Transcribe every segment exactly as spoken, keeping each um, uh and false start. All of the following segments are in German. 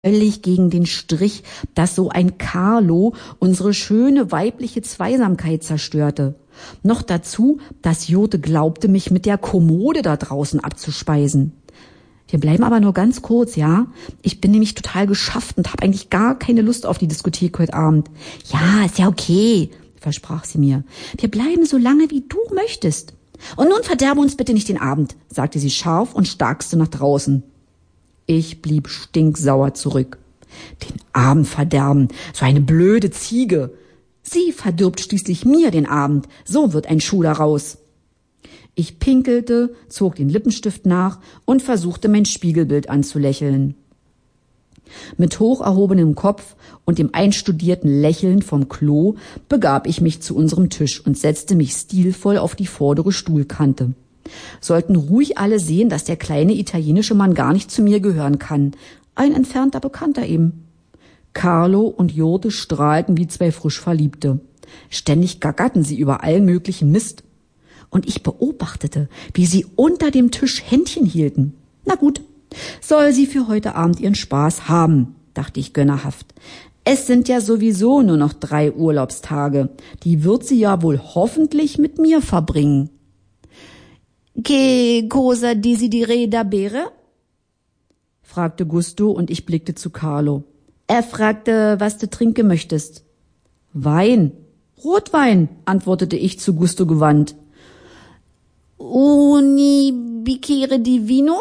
völlig gegen den Strich, dass so ein Carlo unsere schöne weibliche Zweisamkeit zerstörte. Noch dazu, dass Jurte glaubte, mich mit der Kommode da draußen abzuspeisen. Wir bleiben aber nur ganz kurz, ja? Ich bin nämlich total geschafft und habe eigentlich gar keine Lust auf die Diskothek heute Abend. Ja, ist ja okay, versprach sie mir. Wir bleiben so lange, wie du möchtest. Und nun verderbe uns bitte nicht den Abend, sagte sie scharf und starkste nach draußen. Ich blieb stinksauer zurück. Den Abend verderben, so eine blöde Ziege. Sie verdirbt schließlich mir den Abend, so wird ein Schuh daraus. Ich pinkelte, zog den Lippenstift nach und versuchte, mein Spiegelbild anzulächeln. Mit hoch erhobenem Kopf und dem einstudierten Lächeln vom Klo begab ich mich zu unserem Tisch und setzte mich stilvoll auf die vordere Stuhlkante. Sollten ruhig alle sehen, dass der kleine italienische Mann gar nicht zu mir gehören kann. Ein entfernter Bekannter eben. Carlo und Jurte strahlten wie zwei frisch Verliebte. Ständig gaggerten sie über allen möglichen Mist. Und ich beobachtete, wie sie unter dem Tisch Händchen hielten. Na gut, soll sie für heute Abend ihren Spaß haben, dachte ich gönnerhaft. Es sind ja sowieso nur noch drei Urlaubstage. Die wird sie ja wohl hoffentlich mit mir verbringen. Che cosa desideri da bere? Fragte Gusto und ich blickte zu Carlo. Er fragte, was du trinken möchtest. Wein. Rotwein, antwortete ich zu Gusto gewandt. Uni bicchiere di vino?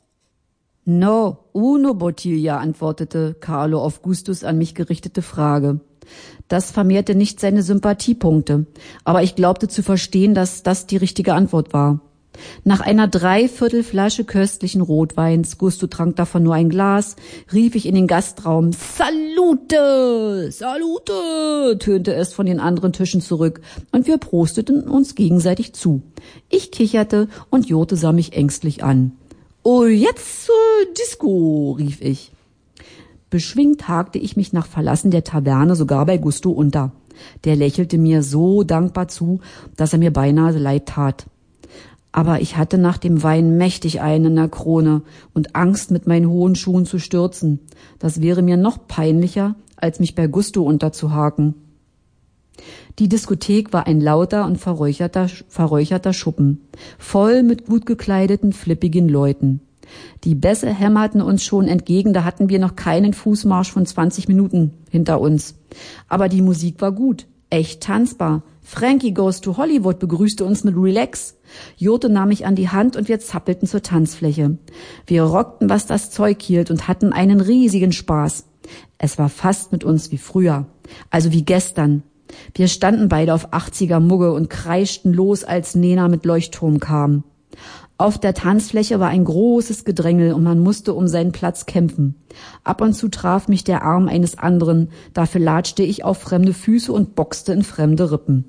No, uno bottiglia, antwortete Carlo auf Gustos an mich gerichtete Frage. Das vermehrte nicht seine Sympathiepunkte, aber ich glaubte zu verstehen, dass das die richtige Antwort war. Nach einer Dreiviertelflasche köstlichen Rotweins, Gusto trank davon nur ein Glas, rief ich in den Gastraum, Salute, Salute, tönte es von den anderen Tischen zurück, und wir prosteten uns gegenseitig zu. Ich kicherte und Jurte sah mich ängstlich an. Oh, jetzt zur Disco, rief ich. Beschwingt hakte ich mich nach Verlassen der Taverne sogar bei Gusto unter. Der lächelte mir so dankbar zu, dass er mir beinahe leid tat. Aber ich hatte nach dem Wein mächtig einen in der Krone und Angst, mit meinen hohen Schuhen zu stürzen. Das wäre mir noch peinlicher, als mich bei Gusto unterzuhaken. Die Diskothek war ein lauter und verräucherter, verräucherter Schuppen, voll mit gut gekleideten, flippigen Leuten. Die Bässe hämmerten uns schon entgegen, da hatten wir noch keinen Fußmarsch von zwanzig Minuten hinter uns. Aber die Musik war gut, echt tanzbar. Frankie Goes to Hollywood begrüßte uns mit Relax. Jurte nahm mich an die Hand und wir zappelten zur Tanzfläche. Wir rockten, was das Zeug hielt und hatten einen riesigen Spaß. Es war fast mit uns wie früher, also wie gestern. Wir standen beide auf achtziger Mugge und kreischten los, als Nena mit Leuchtturm kam. Auf der Tanzfläche war ein großes Gedrängel und man musste um seinen Platz kämpfen. Ab und zu traf mich der Arm eines anderen, dafür latschte ich auf fremde Füße und boxte in fremde Rippen.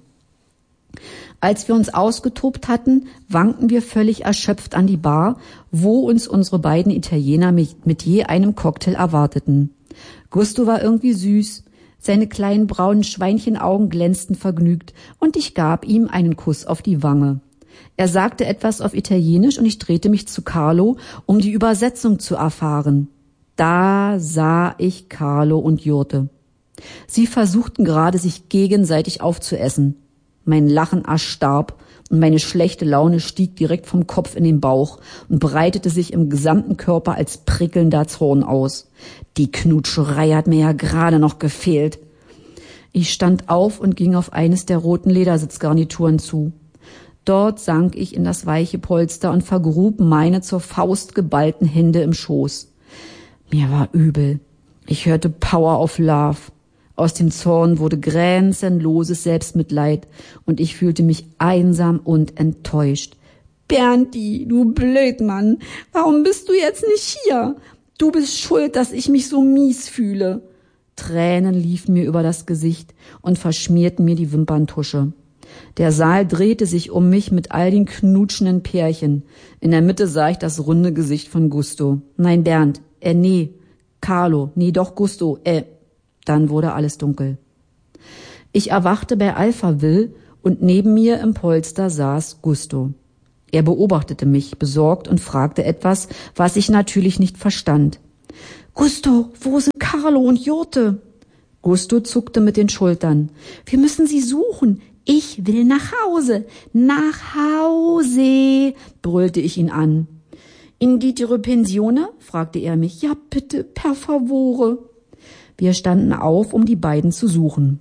Als wir uns ausgetobt hatten, wankten wir völlig erschöpft an die Bar, wo uns unsere beiden Italiener mit, mit je einem Cocktail erwarteten. Gusto war irgendwie süß, seine kleinen braunen Schweinchenaugen glänzten vergnügt und ich gab ihm einen Kuss auf die Wange. Er sagte etwas auf Italienisch und ich drehte mich zu Carlo, um die Übersetzung zu erfahren. Da sah ich Carlo und Jurte. Sie versuchten gerade, sich gegenseitig aufzuessen. Mein Lachen erstarb und meine schlechte Laune stieg direkt vom Kopf in den Bauch und breitete sich im gesamten Körper als prickelnder Zorn aus. Die Knutscherei hat mir ja gerade noch gefehlt. Ich stand auf und ging auf eines der roten Ledersitzgarnituren zu. Dort sank ich in das weiche Polster und vergrub meine zur Faust geballten Hände im Schoß. Mir war übel. Ich hörte Power of Love. Aus dem Zorn wurde grenzenloses Selbstmitleid und ich fühlte mich einsam und enttäuscht. Bernti, du Blödmann, warum bist du jetzt nicht hier? Du bist schuld, dass ich mich so mies fühle. Tränen liefen mir über das Gesicht und verschmierten mir die Wimperntusche. Der Saal drehte sich um mich mit all den knutschenden Pärchen. In der Mitte sah ich das runde Gesicht von Gusto. Nein, Bernd, äh, nee, Carlo, nee, doch Gusto, äh, Dann wurde alles dunkel. Ich erwachte bei Alphaville und neben mir im Polster saß Gusto. Er beobachtete mich besorgt und fragte etwas, was ich natürlich nicht verstand. Gusto, wo sind Carlo und Jurte? Gusto zuckte mit den Schultern. Wir müssen sie suchen. Ich will nach Hause. Nach Hause, brüllte ich ihn an. In die Pensione? Fragte er mich. Ja, bitte, per favore. Wir standen auf, um die beiden zu suchen.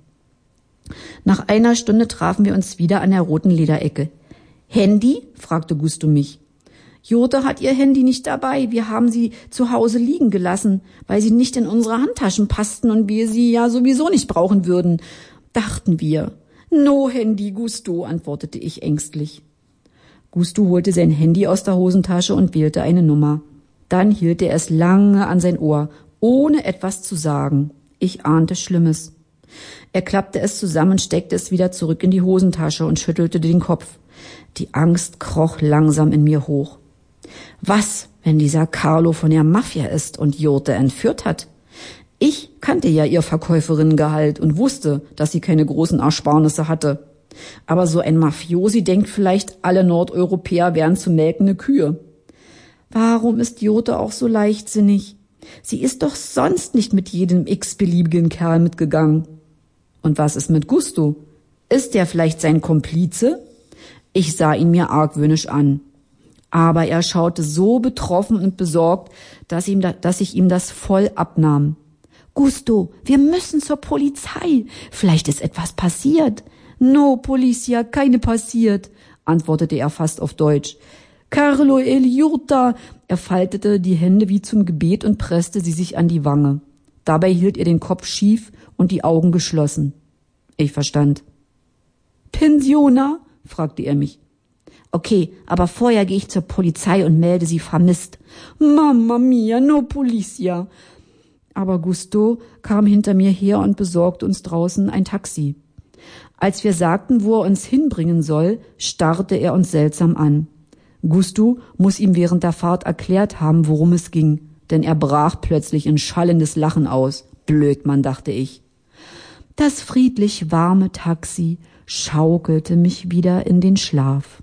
Nach einer Stunde trafen wir uns wieder an der roten Lederecke. Handy? Fragte Gusto mich. Jurte hat ihr Handy nicht dabei. Wir haben sie zu Hause liegen gelassen, weil sie nicht in unsere Handtaschen passten und wir sie ja sowieso nicht brauchen würden, dachten wir. No Handy, Gusto, antwortete ich ängstlich. Gusto holte sein Handy aus der Hosentasche und wählte eine Nummer. Dann hielt er es lange an sein Ohr, ohne etwas zu sagen. Ich ahnte Schlimmes. Er klappte es zusammen, steckte es wieder zurück in die Hosentasche und schüttelte den Kopf. Die Angst kroch langsam in mir hoch. Was, wenn dieser Carlo von der Mafia ist und Jurte entführt hat? Ich kannte ja ihr Verkäuferinnengehalt und wusste, dass sie keine großen Ersparnisse hatte. Aber so ein Mafiosi denkt vielleicht, alle Nordeuropäer wären zu melkende Kühe. Warum ist Jurte auch so leichtsinnig? Sie ist doch sonst nicht mit jedem x-beliebigen Kerl mitgegangen. Und was ist mit Gusto? Ist der vielleicht sein Komplize? Ich sah ihn mir argwöhnisch an. Aber er schaute so betroffen und besorgt, dass, ihm da, dass ich ihm das voll abnahm. Gusto, wir müssen zur Polizei. Vielleicht ist etwas passiert. No, Policia, keine passiert, antwortete er fast auf Deutsch. Carlo el Jurta. Er faltete die Hände wie zum Gebet und presste sie sich an die Wange. Dabei hielt er den Kopf schief und die Augen geschlossen. Ich verstand. Pensiona? Fragte er mich. Okay, aber vorher gehe ich zur Polizei und melde sie vermisst. Mamma mia, no Policia. Aber Gusto kam hinter mir her und besorgte uns draußen ein Taxi. Als wir sagten, wo er uns hinbringen soll, starrte er uns seltsam an. Gusto muss ihm während der Fahrt erklärt haben, worum es ging, denn er brach plötzlich in schallendes Lachen aus. Blödmann, dachte ich. Das friedlich warme Taxi schaukelte mich wieder in den Schlaf.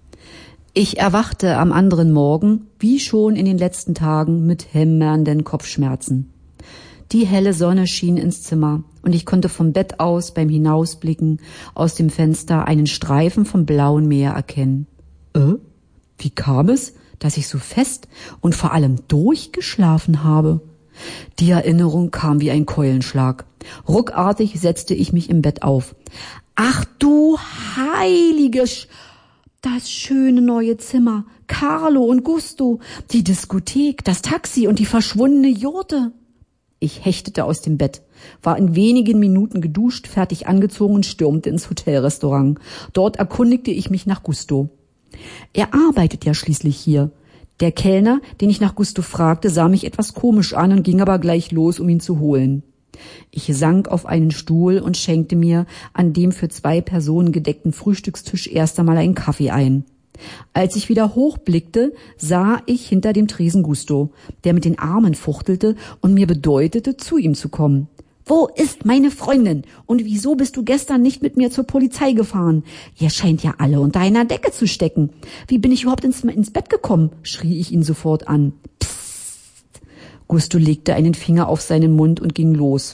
Ich erwachte am anderen Morgen, wie schon in den letzten Tagen, mit hämmernden Kopfschmerzen. Die helle Sonne schien ins Zimmer, und ich konnte vom Bett aus beim Hinausblicken aus dem Fenster einen Streifen vom blauen Meer erkennen. Äh? Wie kam es, dass ich so fest und vor allem durchgeschlafen habe? Die Erinnerung kam wie ein Keulenschlag. Ruckartig setzte ich mich im Bett auf. Ach du heilige Sch... Das schöne neue Zimmer, Carlo und Gusto, die Diskothek, das Taxi und die verschwundene Jurte. Ich hechtete aus dem Bett, war in wenigen Minuten geduscht, fertig angezogen und stürmte ins Hotelrestaurant. Dort erkundigte ich mich nach Gusto. Er arbeitet ja schließlich hier. Der Kellner, den ich nach Gusto fragte, sah mich etwas komisch an und ging aber gleich los, um ihn zu holen. Ich sank auf einen Stuhl und schenkte mir an dem für zwei Personen gedeckten Frühstückstisch erst einmal einen Kaffee ein. Als ich wieder hochblickte, sah ich hinter dem Tresen Gusto, der mit den Armen fuchtelte und mir bedeutete, zu ihm zu kommen. »Wo ist meine Freundin? Und wieso bist du gestern nicht mit mir zur Polizei gefahren? Ihr scheint ja alle unter einer Decke zu stecken. Wie bin ich überhaupt ins, ins Bett gekommen?« schrie ich ihn sofort an. »Psst!« Gusto legte einen Finger auf seinen Mund und ging los.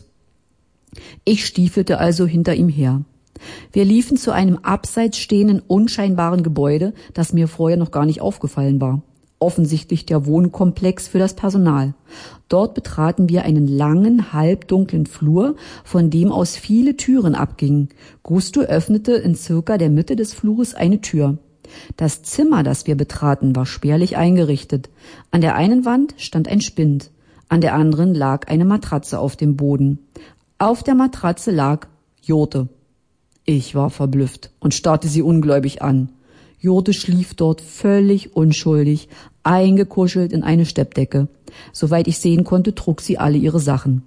Ich stiefelte also hinter ihm her. Wir liefen zu einem abseits stehenden, unscheinbaren Gebäude, das mir vorher noch gar nicht aufgefallen war. Offensichtlich der Wohnkomplex für das Personal. Dort betraten wir einen langen, halbdunklen Flur, von dem aus viele Türen abgingen. Gusto öffnete in circa der Mitte des Flures eine Tür. Das Zimmer, das wir betraten, war spärlich eingerichtet. An der einen Wand stand ein Spind, an der anderen lag eine Matratze auf dem Boden. Auf der Matratze lag Jurte. Ich war verblüfft und starrte sie ungläubig an. Jurte schlief dort völlig unschuldig, eingekuschelt in eine Steppdecke. Soweit ich sehen konnte, trug sie alle ihre Sachen.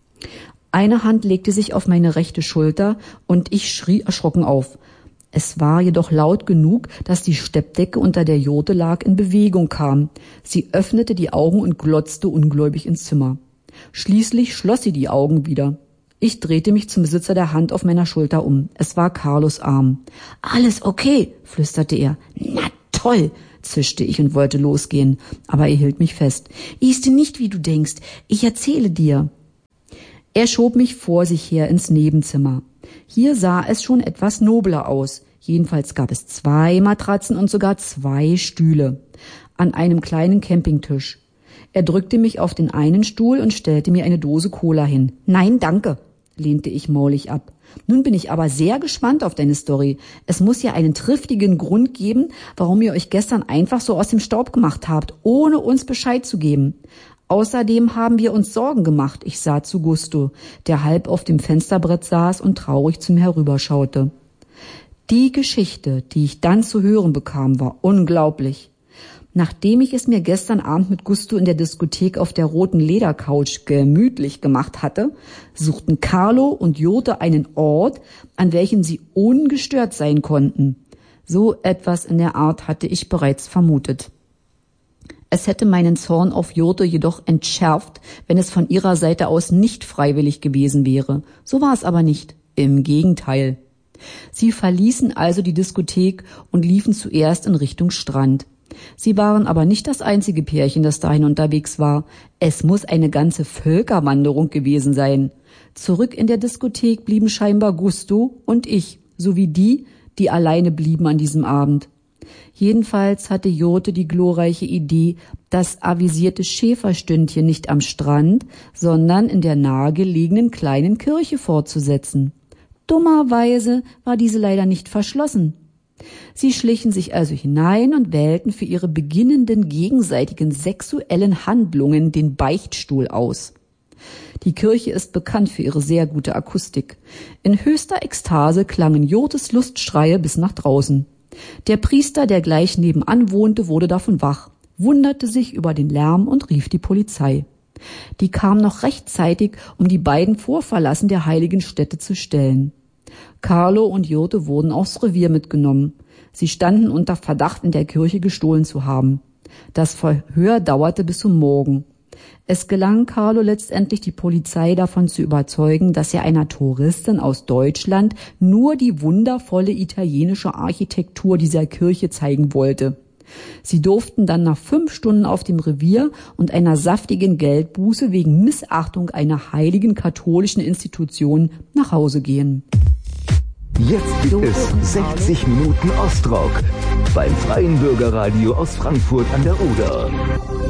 Eine Hand legte sich auf meine rechte Schulter und ich schrie erschrocken auf. Es war jedoch laut genug, dass die Steppdecke, unter der Jurte lag, in Bewegung kam. Sie öffnete die Augen und glotzte ungläubig ins Zimmer. Schließlich schloss sie die Augen wieder. Ich drehte mich zum Besitzer der Hand auf meiner Schulter um. Es war Carlos Arm. »Alles okay«, flüsterte er. »Na toll, zischte ich und wollte losgehen, aber er hielt mich fest. Ist nicht, wie du denkst. Ich erzähle dir. Er schob mich vor sich her ins Nebenzimmer. Hier sah es schon etwas nobler aus. Jedenfalls gab es zwei Matratzen und sogar zwei Stühle an einem kleinen Campingtisch. Er drückte mich auf den einen Stuhl und stellte mir eine Dose Cola hin. Nein, danke, lehnte ich maulig ab. Nun bin ich aber sehr gespannt auf deine Story. Es muss ja einen triftigen Grund geben, warum ihr euch gestern einfach so aus dem Staub gemacht habt, ohne uns Bescheid zu geben. Außerdem haben wir uns Sorgen gemacht. Ich sah zu Gusto, der halb auf dem Fensterbrett saß und traurig zu mir herüberschaute. Die Geschichte, die ich dann zu hören bekam, war unglaublich. Nachdem ich es mir gestern Abend mit Gusto in der Diskothek auf der roten Ledercouch gemütlich gemacht hatte, suchten Carlo und Jote einen Ort, an welchem sie ungestört sein konnten. So etwas in der Art hatte ich bereits vermutet. Es hätte meinen Zorn auf Jote jedoch entschärft, wenn es von ihrer Seite aus nicht freiwillig gewesen wäre. So war es aber nicht. Im Gegenteil. Sie verließen also die Diskothek und liefen zuerst in Richtung Strand. Sie waren aber nicht das einzige Pärchen, das dahin unterwegs war. Es muss eine ganze Völkerwanderung gewesen sein. Zurück in der Diskothek blieben scheinbar Gusto und ich, sowie die, die alleine blieben an diesem Abend. Jedenfalls hatte Jote die glorreiche Idee, das avisierte Schäferstündchen nicht am Strand, sondern in der nahegelegenen kleinen Kirche fortzusetzen. Dummerweise war diese leider nicht verschlossen. Sie schlichen sich also hinein und wählten für ihre beginnenden gegenseitigen sexuellen Handlungen den Beichtstuhl aus. Die Kirche ist bekannt für ihre sehr gute Akustik. In höchster Ekstase klangen Jotes Lustschreie bis nach draußen. Der Priester, der gleich nebenan wohnte, wurde davon wach, wunderte sich über den Lärm und rief die Polizei. Die kam noch rechtzeitig, um die beiden vor Verlassen der heiligen Stätte zu stellen. Carlo und Jote wurden aufs Revier mitgenommen. Sie standen unter Verdacht, in der Kirche gestohlen zu haben. Das Verhör dauerte bis zum Morgen. Es gelang Carlo letztendlich, die Polizei davon zu überzeugen, dass er einer Touristin aus Deutschland nur die wundervolle italienische Architektur dieser Kirche zeigen wollte. Sie durften dann nach fünf Stunden auf dem Revier und einer saftigen Geldbuße wegen Missachtung einer heiligen katholischen Institution nach Hause gehen. Jetzt gibt es sechzig Minuten Ostrock beim Freien Bürgerradio aus Frankfurt an der Oder.